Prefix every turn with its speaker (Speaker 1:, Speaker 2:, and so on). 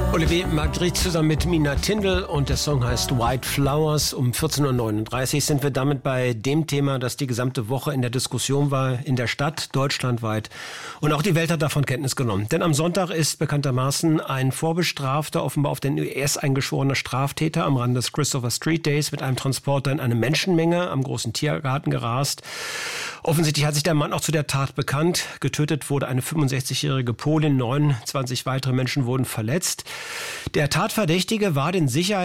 Speaker 1: Olivier Magritte zusammen mit Mina Tindall und der Song heißt White Flowers. Um 14.39 Uhr sind wir damit bei dem Thema, das die gesamte Woche in der Diskussion war, in der Stadt, deutschlandweit. Und auch die Welt hat davon Kenntnis genommen. Denn am Sonntag ist bekanntermaßen ein vorbestrafter, offenbar auf den US eingeschworener Straftäter am Rand des Christopher Street Days mit einem Transporter in eine Menschenmenge am großen Tiergarten gerast. Offensichtlich hat sich der Mann auch zu der Tat bekannt. Getötet wurde eine 65-jährige Polin, 29 weitere Menschen wurden verletzt. Der Tatverdächtige war den Sicherheits